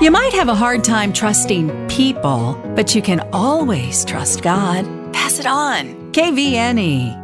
You might have a hard time trusting people, but you can always trust God. Pass it on. KVNE.